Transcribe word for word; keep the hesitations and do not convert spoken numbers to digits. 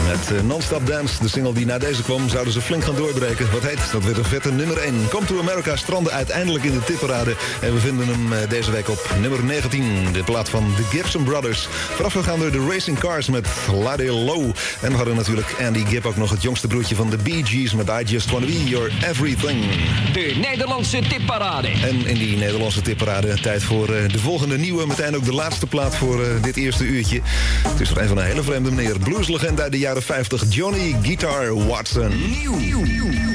met uh, Non-Stop Dance. De single die na deze kwam, zouden ze flink gaan doorbreken. Wat heet, dat werd een vette nummer één. Come to America strandde uiteindelijk in de tipparade. En we vinden hem uh, deze week op nummer negentien. De plaat van The Gibson Brothers. Voorafgegaan door de Racing Cars met Lady Low. En we hadden natuurlijk Andy Gibb, ook nog het jongste broertje van de Bee Gees... met I Just Wanna Be Your Everything. De Nederlandse tipparade. En in die Nederlandse tipparade tijd voor uh, de volgende nieuwe... meteen ook de laatste plaat voor uh, dit eerste uurtje. Het is er een van een hele vreemde meneer. Blueslegende uit de jaren vijftig, Johnny Guitar Watson. Nieuw. Nieuw.